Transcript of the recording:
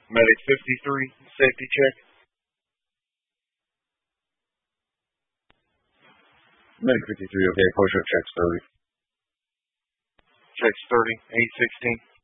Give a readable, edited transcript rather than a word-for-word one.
Medic 53, safety check. Medic 53, okay, push-up checks 30. Checks 30, 816.